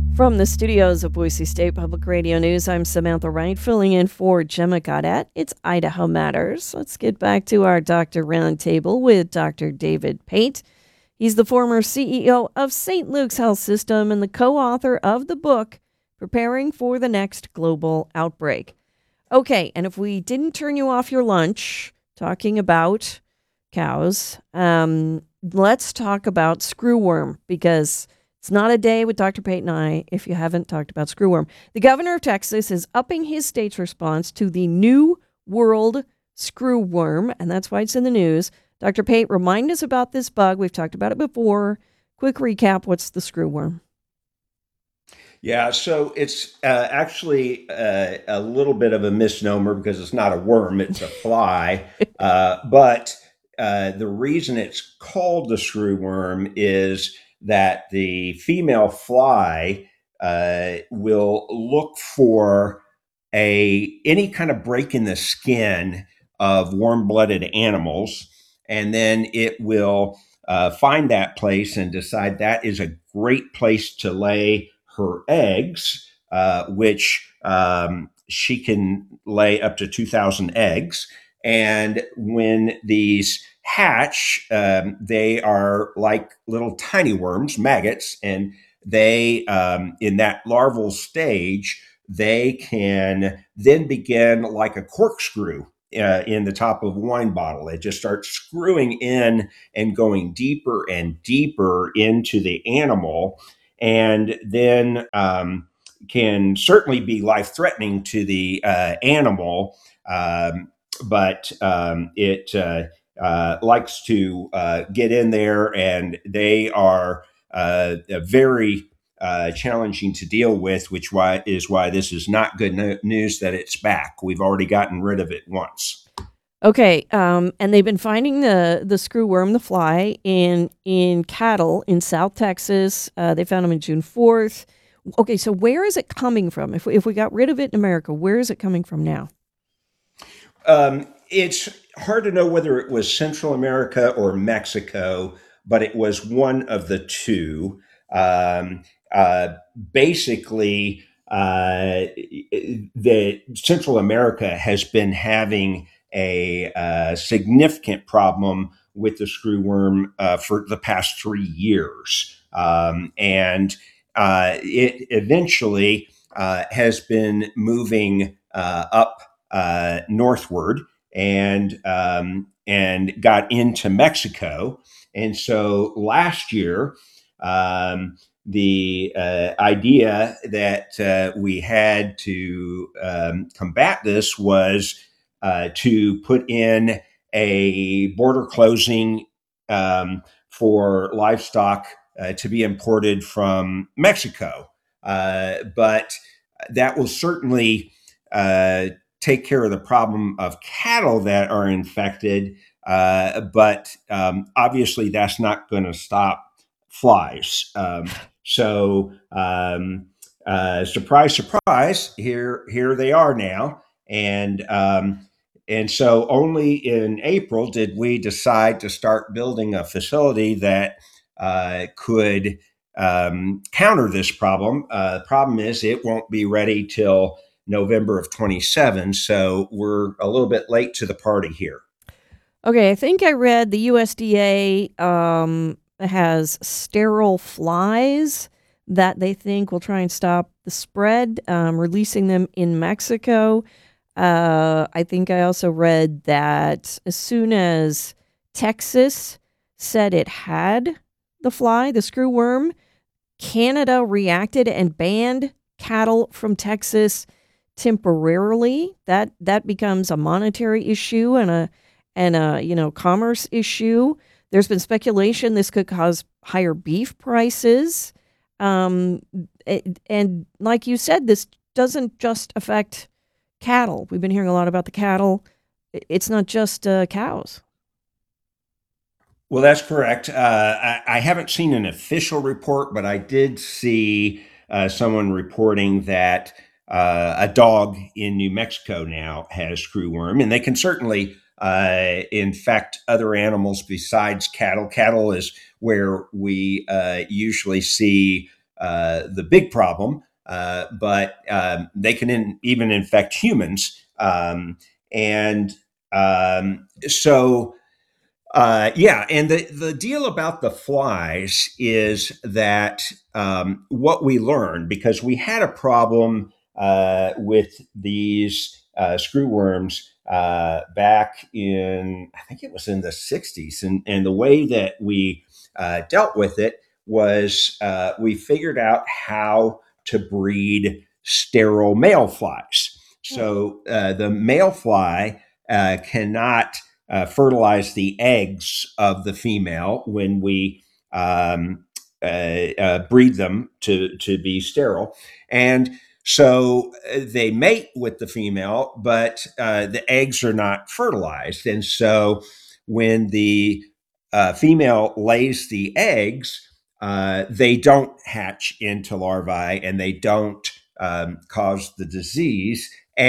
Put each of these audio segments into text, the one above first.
From the studios of Boise State Public Radio News, I'm Samantha Wright, filling in for Gemma Goddett. It's Idaho Matters. Let's get back to our Dr. Roundtable with Dr. David Pate. He's the former CEO of St. Luke's Health System and the co-author of the book, Preparing for the Next Global Outbreak. Okay, and if we didn't turn you off your lunch talking about cows, let's talk about screwworm, because it's not a day with Dr. Pate and I if you haven't talked about screwworm. The governor of Texas is upping his state's response to the New World screwworm, and that's why it's in the news. Dr. Pate, remind us about this bug. We've talked about it before. Quick recap, what's the screwworm? Yeah, so it's actually a little bit of a misnomer because it's not a worm, it's a fly. But the reason it's called the screwworm is that the female fly will look for any kind of break in the skin of warm-blooded animals, and then it will find that place and decide that is a great place to lay her eggs, which she can lay up to 2,000 eggs. And when these hatch, they are like little tiny worms, maggots, and they, in that larval stage, they can then begin like a corkscrew in the top of a wine bottle. It just starts screwing in and going deeper and deeper into the animal, and then can certainly be life threatening to the animal, but it likes to get in there, and they are very challenging to deal with, which is why this is not good news that it's back. We've already gotten rid of it once. Okay, and they've been finding the screwworm, the fly, in cattle in South Texas. They found them in June 4th. Okay, so where is it coming from? If we got rid of it in America, where is it coming from now? It's hard to know whether it was Central America or Mexico, but it was one of the two. Um, uh, Basically, the Central America has been having a significant problem with the screwworm for the past 3 years, and it eventually has been moving up northward and got into Mexico. And so last year, the idea that we had to combat this was to put in a border closing for livestock to be imported from Mexico. But that will certainly take care of the problem of cattle that are infected, but obviously that's not going to stop flies. So surprise, surprise, here they are now, and so only in April did we decide to start building a facility that could counter this problem. The problem is it won't be ready till November of 27. So we're a little bit late to the party here. Okay, I think I read the USDA has sterile flies that they think will try and stop the spread, releasing them in Mexico. I think I also read that as soon as Texas said it had the fly, the screwworm, Canada reacted and banned cattle from Texas temporarily. That becomes a monetary issue and a commerce issue. There's been speculation this could cause higher beef prices. And like you said, this doesn't just affect cattle. We've been hearing a lot about the cattle. It's not just cows. Well, that's correct. I haven't seen an official report, but I did see someone reporting that a dog in New Mexico now has screwworm, and they can certainly infect other animals besides cattle. Cattle is where we usually see the big problem, but they can even infect humans. And so yeah, and the deal about the flies is that what we learned, because we had a problem with these screwworms back in, I think it was in the 60s. And the way that we dealt with it was we figured out how to breed sterile male flies. So the male fly cannot fertilize the eggs of the female when we breed them to be sterile. And so they mate with the female, but the eggs are not fertilized. And so when the female lays the eggs, they don't hatch into larvae and they don't cause the disease.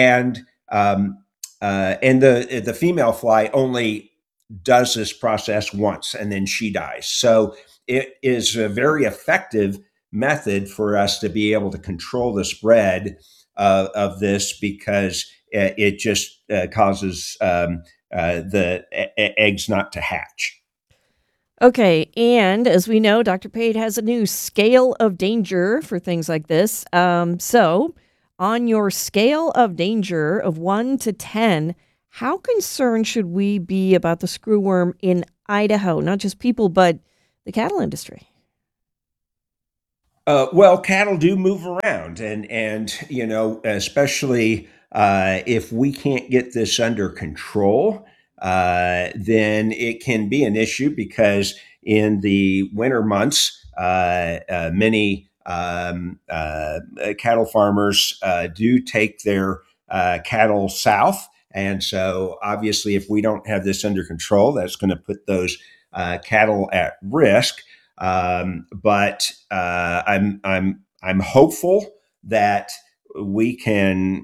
And the female fly only does this process once and then she dies. So it is a very effective method for us to be able to control the spread of this, because it just causes the eggs not to hatch. Okay, and as we know, Dr. Pate has a new scale of danger for things like this. So, on your scale of danger of 1 to 10, how concerned should we be about the screwworm in Idaho? Not just people, but the cattle industry. Well, cattle do move around, and especially if we can't get this under control, then it can be an issue, because in the winter months, many cattle farmers do take their cattle south. And so, obviously, if we don't have this under control, that's going to put those cattle at risk. But I'm hopeful that we can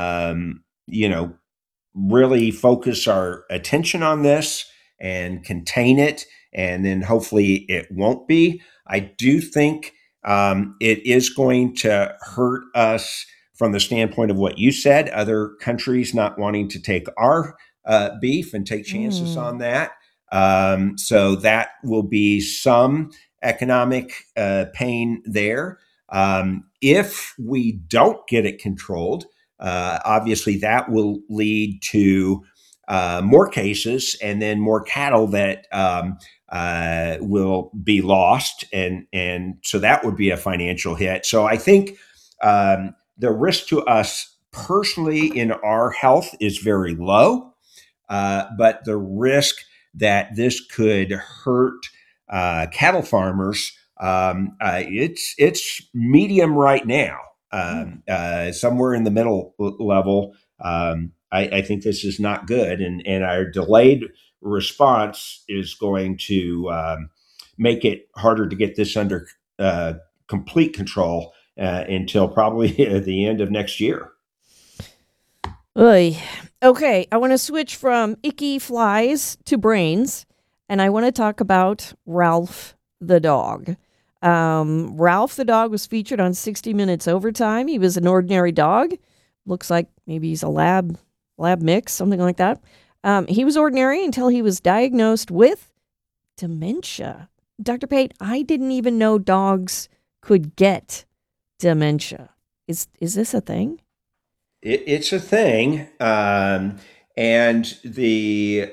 really focus our attention on this and contain it, and then hopefully it won't be. I do think it is going to hurt us from the standpoint of what you said, other countries not wanting to take our beef and take chances Mm. on that. So that will be some economic pain there. If we don't get it controlled, obviously that will lead to more cases and then more cattle that will be lost, and so that would be a financial hit. So I think the risk to us personally in our health is very low, but the risk that this could hurt cattle farmers, it's medium right now, somewhere in the middle level. I think this is not good, and our delayed response is going to make it harder to get this under complete control until probably the end of next year. Oy. Okay, I want to switch from icky flies to brains, and I want to talk about Ralph the dog. Ralph the dog was featured on 60 Minutes Overtime. He was an ordinary dog. Looks like maybe he's a lab mix, something like that. He was ordinary until he was diagnosed with dementia. Dr. Pate, I didn't even know dogs could get dementia. Is this a thing? It's a thing, and the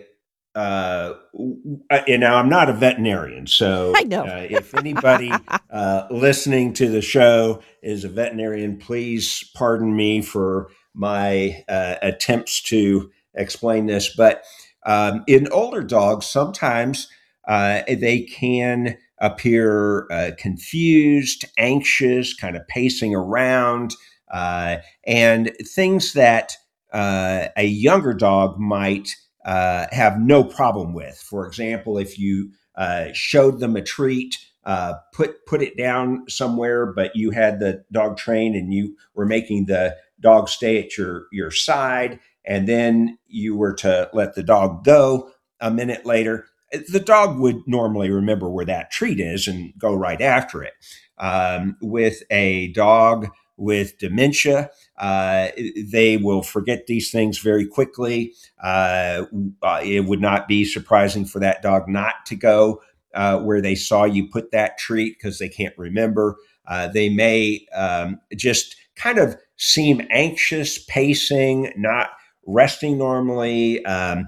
and now I'm not a veterinarian, I so know. if anybody listening to the show is a veterinarian, please pardon me for my attempts to explain this. But in older dogs, sometimes they can appear confused, anxious, kind of pacing around, and things that a younger dog might have no problem with. For example, if you showed them a treat, put it down somewhere, but you had the dog trained and you were making the dog stay at your side, and then you were to let the dog go a minute later, the dog would normally remember where that treat is and go right after it. with a dog with dementia. They will forget these things very quickly. It would not be surprising for that dog not to go where they saw you put that treat because they can't remember. They may just kind of seem anxious, pacing, not resting normally,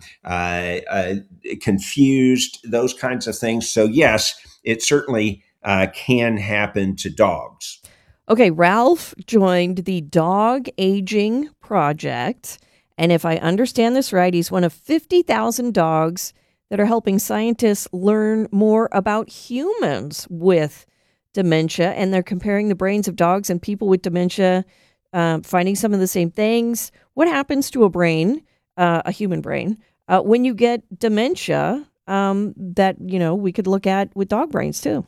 confused, those kinds of things. So, yes, it certainly can happen to dogs. Okay, Ralph joined the Dog Aging Project. And if I understand this right, he's one of 50,000 dogs that are helping scientists learn more about humans with dementia. And they're comparing the brains of dogs and people with dementia, finding some of the same things. What happens to a brain, a human brain, when you get dementia that, we could look at with dog brains too?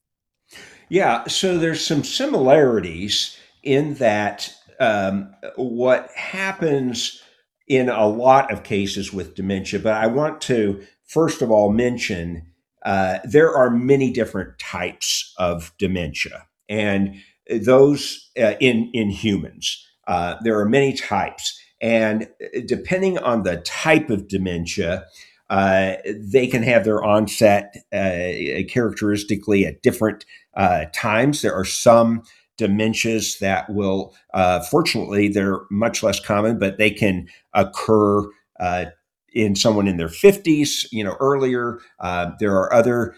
Yeah, so there's some similarities in that what happens in a lot of cases with dementia, but I want to first of all mention there are many different types of dementia, and those in humans, there are many types, and depending on the type of dementia, they can have their onset characteristically at different times. There are some dementias that will, fortunately, they're much less common, but they can occur in someone in their 50s, earlier. There are other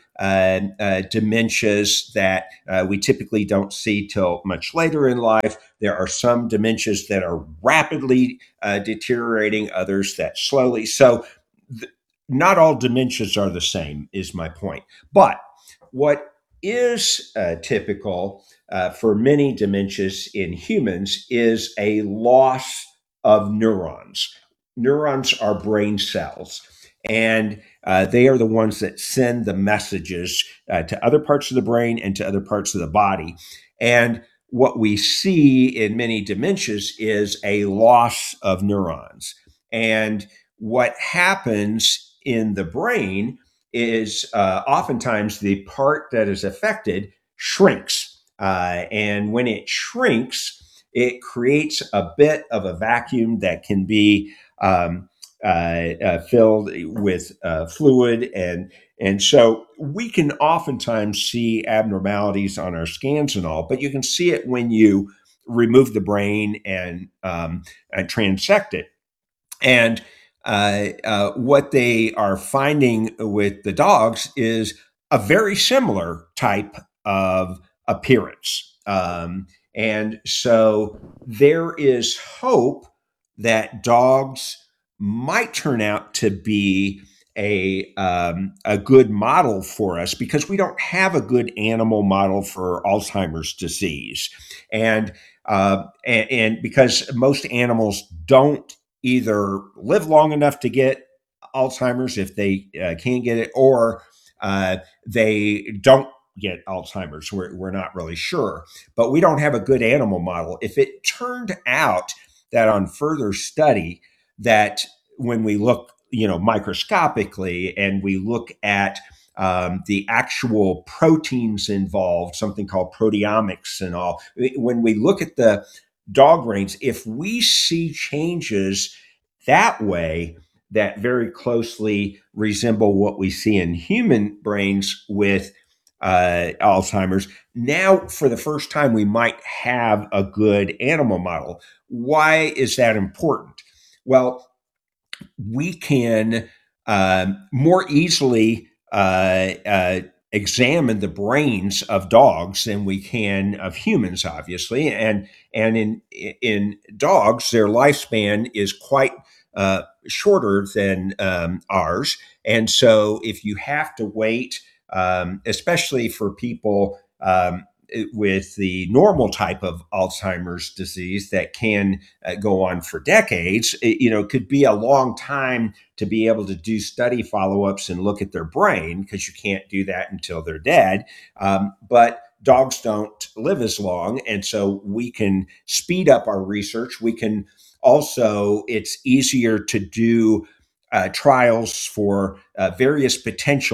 dementias that we typically don't see till much later in life. There are some dementias that are rapidly deteriorating, others that slowly. So, not all dementias are the same, is my point. But what is typical for many dementias in humans is a loss of neurons. Neurons are brain cells, and they are the ones that send the messages to other parts of the brain and to other parts of the body. And what we see in many dementias is a loss of neurons. And what happens in the brain is oftentimes the part that is affected shrinks. And when it shrinks, it creates a bit of a vacuum that can be filled with fluid. And so we can oftentimes see abnormalities on our scans and all, but you can see it when you remove the brain and transect it. And what they are finding with the dogs is a very similar type of appearance. And so there is hope that dogs might turn out to be a good model for us because we don't have a good animal model for Alzheimer's disease, and because most animals don't either live long enough to get Alzheimer's if they can get it, or they don't get Alzheimer's. We're not really sure, but we don't have a good animal model. If it turned out that on further study that when we look, microscopically and we look at the actual proteins involved, something called proteomics and all, when we look at the dog brains, if we see changes that way that very closely resemble what we see in human brains with Alzheimer's, now for the first time, we might have a good animal model. Why is that important? Well, we can more easily examine the brains of dogs than we can of humans, obviously. And in dogs, their lifespan is quite shorter than ours. And so, if you have to wait, especially for people with the normal type of Alzheimer's disease that can go on for decades, it could be a long time to be able to do study follow-ups and look at their brain because you can't do that until they're dead. But dogs don't live as long, and so we can speed up our research. We can also, it's easier to do trials for various potential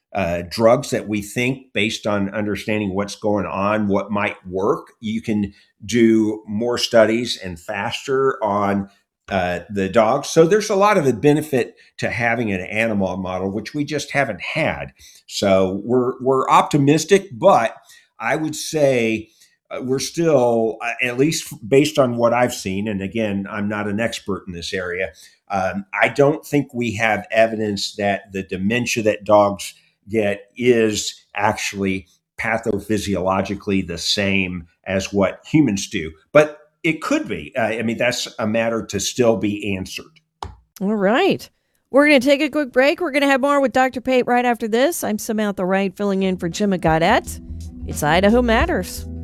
drugs that we think, based on understanding what's going on, what might work. You can do more studies and faster on the dogs. So there's a lot of a benefit to having an animal model, which we just haven't had. So we're optimistic, but I would say we're still, at least based on what I've seen, and again, I'm not an expert in this area. I don't think we have evidence that the dementia that dogs get is actually pathophysiologically the same as what humans do. But it could be. I mean, that's a matter to still be answered. All right. We're going to take a quick break. We're going to have more with Dr. Pate right after this. I'm Samantha Wright filling in for Gemma Gaudette. It's Idaho Matters.